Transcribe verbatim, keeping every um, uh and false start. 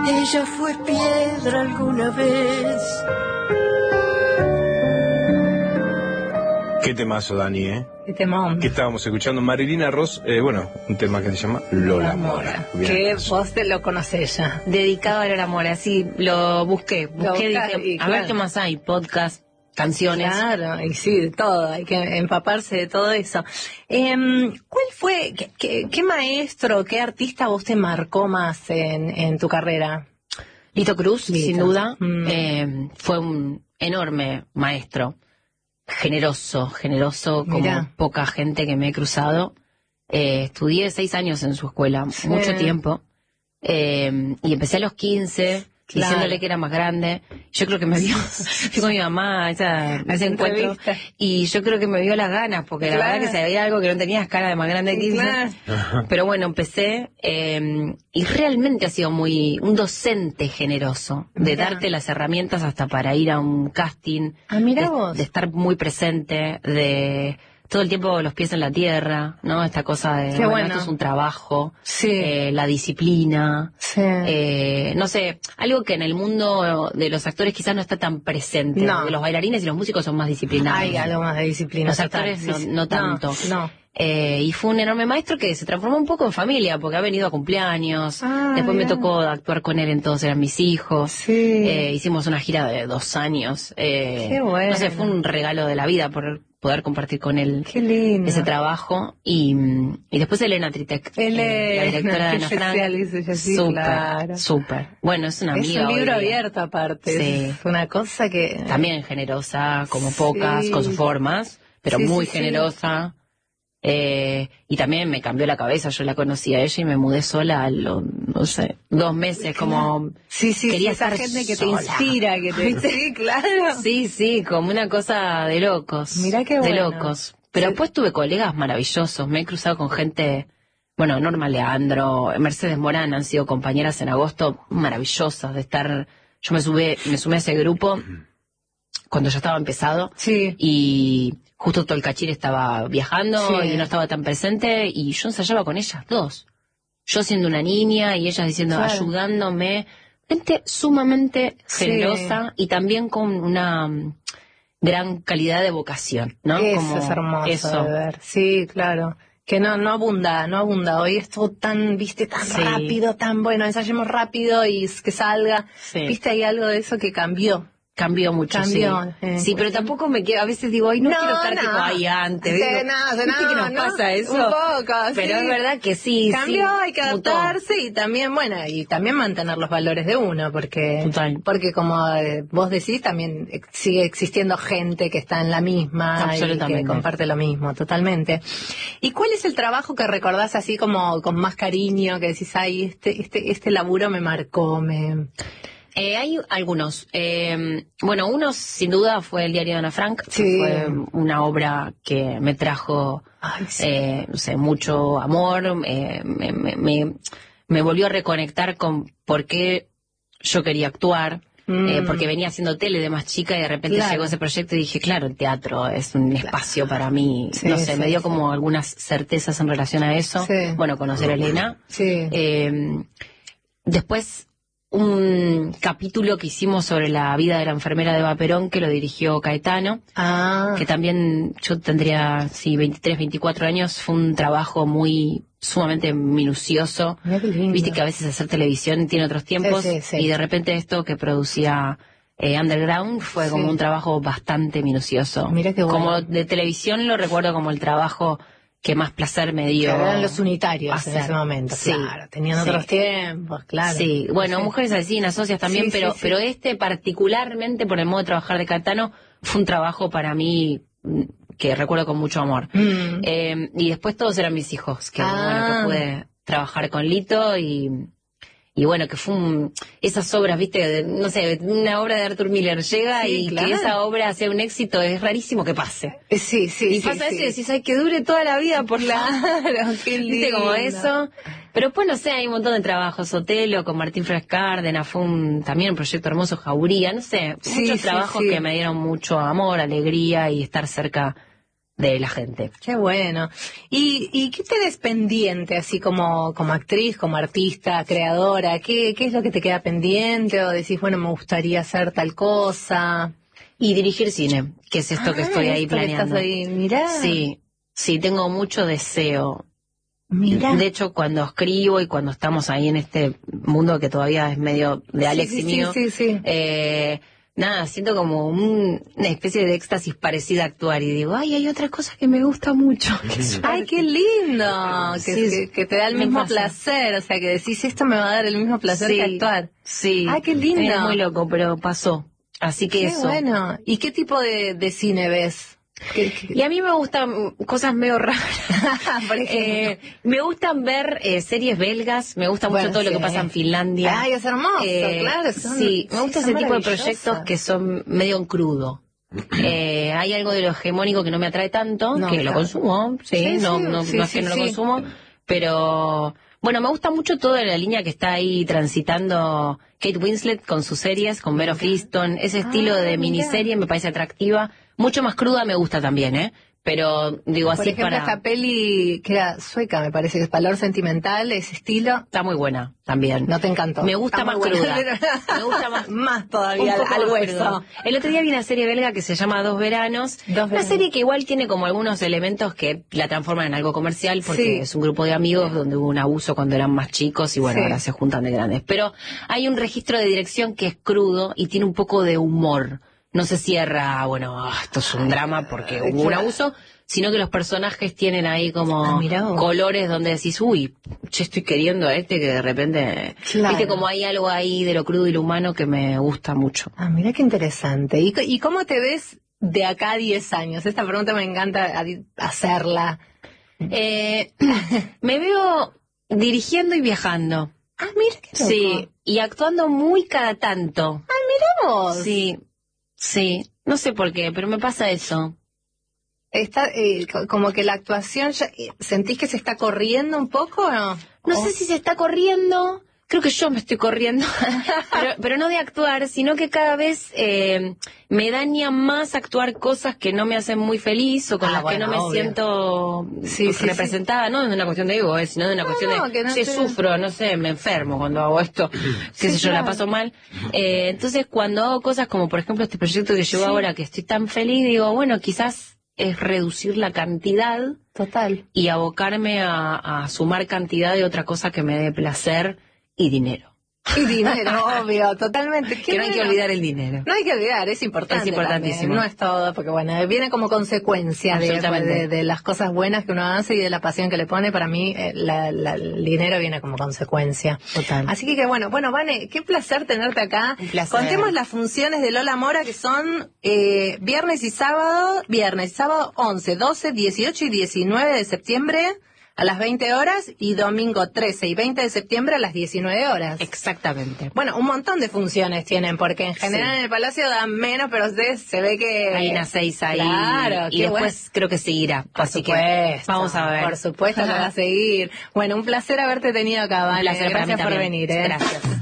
Ella fue piedra alguna vez. Qué temazo, Dani, ¿eh? Qué temón. Que estábamos escuchando Marilina Ross, eh, bueno, un tema que se llama Lola Mora. Que vos te lo conocés ya. Dedicado a Lola Mora, sí, lo busqué. Busqué, Lo dije, buscás y, a claro. ver qué más hay, podcast, canciones. Claro, y sí, de todo, hay que empaparse de todo eso. Eh, ¿Cuál fue, qué, qué, qué maestro, qué artista vos te marcó más en, en tu carrera? Lito Cruz, Lito. sin duda, Mm. eh, fue un enorme maestro. Generoso, generoso, como Mirá. poca gente que me he cruzado. Eh, estudié seis años en su escuela, Sí. mucho tiempo. Eh, y empecé a los quince, Claro. diciéndole que era más grande. Yo creo que me vio, fui con mi mamá a esa, a ese encuentro, entrevista. y yo creo que me vio las ganas, porque la Claro. verdad que se veía algo que no tenías cara de más grande de quince. Claro. Pero bueno, empecé, eh, y realmente ha sido muy, un docente generoso, de Mirá. darte las herramientas hasta para ir a un casting, Ah, mirá de, vos. de estar muy presente, de todo el tiempo los pies en la tierra, ¿no? Esta cosa de, Qué bueno, bueno. esto es un trabajo, Sí. eh, la disciplina, Sí. eh, no sé, algo que en el mundo de los actores quizás no está tan presente. No. Los bailarines y los músicos son más disciplinados. Hay algo más de disciplina. Los total, actores sí, no, sí. no tanto. No. Eh, y fue un enorme maestro que se transformó un poco en familia, porque ha venido a cumpleaños. Ah, Después me mirá. tocó actuar con él en Todos eran mis hijos. Sí. Eh, hicimos una gira de dos años. Eh, Qué bueno. No sé, fue un regalo de la vida por poder compartir con él Qué lindo. ese trabajo. Y, y después Elena Tritek, Elena, eh, la directora de qué Ana Frank. especial hizo ella, sí, Súper, claro. súper. Bueno, es una Es amiga. un libro hoy día. abierto aparte. Sí. Es una cosa que... También generosa, como Sí. pocas, con sus formas, pero Sí, muy sí, sí. generosa. Eh, y también me cambió la cabeza. Yo la conocí a ella y me mudé sola a los, no sé, dos meses, como Sí, sí, quería sí, esa estar gente que sola. te inspira, que te... Sí, claro. Sí, sí, como una cosa de locos. Mirá qué De bueno. locos. Pero Sí. después tuve colegas maravillosos. Me he cruzado con gente, bueno, Norma Leandro, Mercedes Morán, han sido compañeras en agosto maravillosas de estar. Yo me subí, me sumé a ese grupo cuando ya estaba empezado. Sí. Y justo Tolcachir estaba viajando Sí. y no estaba tan presente, y yo ensayaba con ellas dos. Yo siendo una niña y ellas diciendo, Claro. ayudándome. Gente sumamente Sí. generosa y también con una mm, gran calidad de vocación, ¿no? Eso Como es hermoso eso. de ver. Sí, claro. Que no, no abunda, no abunda. Hoy es todo tan, viste, tan Sí. rápido, tan bueno, ensayemos rápido y que salga. Sí. Viste, hay algo de eso que cambió. Cambió mucho, Cambió, sí. eh. Sí, pero tampoco me quedo, a veces digo, ay, no, No, quiero estar no. tipo ahí antes. Sí, digo, no, sí, ¿viste no, que nos no. pasa eso? Un poco, Pero sí. es verdad que sí, Cambió, sí, hay que mutó. adaptarse y también, bueno, y también mantener los valores de uno, porque, Total. porque como eh, vos decís, también ex- sigue existiendo gente que está en la misma y que Absolutamente. comparte lo mismo, totalmente. ¿Y cuál es el trabajo que recordás así como con más cariño, que decís, ay, este, este, este laburo me marcó, me... Eh, hay algunos. Eh, bueno, uno sin duda fue el diario de Ana Frank. Sí. Que fue una obra que me trajo, Ay, sí. eh, no sé, mucho amor. eh, me, me, me, me volvió a reconectar con por qué yo quería actuar. Mm. eh, porque venía haciendo tele de más chica y de repente Claro. llegó ese proyecto y dije, claro, el teatro es un espacio para mí. Sí, no sé, sí, me dio sí. como algunas certezas en relación a eso. Sí. Bueno, conocer a Elena. Sí. Eh, después, un capítulo que hicimos sobre la vida de la enfermera de Eva Perón, que lo dirigió Caetano, ah, que también yo tendría, sí, veintitrés, veinticuatro años, fue un trabajo muy sumamente minucioso. mirá qué lindo. Viste que a veces hacer televisión tiene otros tiempos, Sí, sí, sí. y de repente esto que producía eh, Underground fue Sí. como un trabajo bastante minucioso. Mirá qué bueno. Como de televisión lo recuerdo como el trabajo que más placer me dio. Que eran los unitarios en hacer. ese momento, Sí. claro. Tenían Sí. otros tiempos, claro. Sí, bueno, Sí. mujeres asesinas, socias también, Sí, pero sí, sí. pero este particularmente por el modo de trabajar de Caetano fue un trabajo para mí mm, que recuerdo con mucho amor. Mm. Eh, y después todos eran mis hijos, que Ah. bueno, que pude trabajar con Lito y y bueno, que fue un, esas obras, viste, de- no sé, una obra de Arthur Miller llega Sí, y claro. que esa obra sea un éxito, es rarísimo que pase. Eh, Sí, sí, Y sí, pasa sí. eso y decís, ay, que dure toda la vida, por la... Claro, qué lindo. Viste, como eso. Pero después, no sé, hay un montón de trabajos. Otelo, con Martín Fras Cárdenas, fue un, también un proyecto hermoso, Jauría, no sé. Sí, muchos sí, trabajos sí. que me dieron mucho amor, alegría y estar cerca de la gente. Qué bueno. ¿Y, y qué tenés pendiente, así como, como actriz, como artista, creadora? ¿Qué, ¿Qué es lo que te queda pendiente? ¿O decís, bueno, me gustaría hacer tal cosa? Y dirigir cine, que es esto Ah, que estoy ahí esto que planeando. estás ahí, mirá. Sí, sí, tengo mucho deseo. Mirá. De hecho, cuando escribo y cuando estamos ahí en este mundo que todavía es medio de Alex sí, y sí, mío, sí, sí, sí. Eh, nada, siento como un- una especie de éxtasis parecida a actuar y digo, ay, hay otra cosa que me gusta mucho. Qué suerte. Ay, qué lindo, que, Sí, que, que te da el me mismo pasa. placer, o sea, que decís, esto me va a dar el mismo placer Sí, que actuar. Sí. Ay, qué lindo. Es muy loco, pero pasó. Así que Qué eso. bueno. ¿Y qué tipo de, de cine ves? ¿Qué- qué- Y a mí me gustan cosas medio raras. Por ejemplo. Eh, me gustan ver eh, series belgas, me gusta Bueno, mucho todo lo sí. que pasa en Finlandia. Ay, es hermoso, Eh, claro. son- sí, me gusta son ese tipo de maravillosas. proyectos que son medio en crudo. Eh, hay algo de lo hegemónico que no me atrae tanto, No, que lo claro. consumo, sí, Sí, no, sí, no, sí, no es sí, que no sí. lo consumo, pero bueno, me gusta mucho toda la línea que está ahí transitando Kate Winslet con sus series, con Vero Feaston, ese estilo Ah, de mira. miniserie me parece atractiva, mucho más cruda me gusta también, ¿eh? Pero digo Por así ejemplo, para... esta peli que era sueca, me parece, que es Valor Sentimental, ese estilo, Está muy buena también. no te encantó. Me gusta Está más muy buena, cruda. pero- Me gusta más, más un todavía poco al más hueso. crudo. El otro día vi una serie belga que se llama Dos Veranos. Dos Una Veranos. serie que igual tiene como algunos elementos que la transforman en algo comercial porque Sí. es un grupo de amigos donde hubo un abuso cuando eran más chicos y bueno, Sí. ahora se juntan de grandes. Pero hay un registro de dirección que es crudo y tiene un poco de humor. No se cierra, bueno, ah, esto es un drama porque hubo un claro. abuso, sino que los personajes tienen ahí como Ah, mirá vos. colores donde decís, uy, che, estoy queriendo a este que de repente... Claro. Viste, como hay algo ahí de lo crudo y lo humano que me gusta mucho. Ah, mira qué interesante. ¿Y, c- y cómo te ves de acá a diez años? Esta pregunta me encanta a- hacerla. Eh, me veo dirigiendo y viajando. Ah, mira qué loco. Sí, y actuando muy cada tanto. Mira vos. Sí, sí, no sé por qué, pero me pasa eso. Está, eh, co- como que la actuación, ya, eh, ¿sentís que se está corriendo un poco o no? No ¿O- sé si se está corriendo, creo que yo me estoy corriendo, pero, pero no de actuar, sino que cada vez eh, me daña más actuar cosas que no me hacen muy feliz o con Ah, las bueno, que no me obvio. siento Sí, sí, representada, no de una cuestión de ego, eh, sino de una No, cuestión no, de, que no che, te- sufro, no sé, me enfermo cuando hago esto, qué Sí, sé yo, la claro. paso mal. Eh, entonces cuando hago cosas como por ejemplo este proyecto que llevo Sí. ahora, que estoy tan feliz, digo, bueno, quizás es reducir la cantidad Total. y abocarme a, a sumar cantidad de otra cosa que me dé placer y dinero. Y dinero, obvio, totalmente. Qué Que no hay que bueno. olvidar el dinero. No hay que olvidar, es importante. Es importantísimo. también. No es todo, porque bueno, viene como consecuencia de, Absolutamente. de, de las cosas buenas que uno hace y de la pasión que le pone. Para mí, eh, la- la- el dinero viene como consecuencia. Total. Así que, que bueno, bueno, Vane, qué placer tenerte acá. Un placer. Contemos las funciones de Lola Mora, que son eh, viernes y sábado, viernes y sábado once, doce, dieciocho y diecinueve de septiembre a las veinte horas y domingo trece y veinte de septiembre a las diecinueve horas. Exactamente. Bueno, un montón de funciones tienen, porque en general Sí. en el Palacio dan menos, pero ustedes se ve que... Hay unas seis ahí. Claro, y qué después bueno. creo que seguirá. Por Así supuesto, que vamos a ver. Por supuesto que va a seguir. Bueno, un placer haberte tenido acá, Vane. placer para Gracias mí por también. venir. ¿eh? Gracias.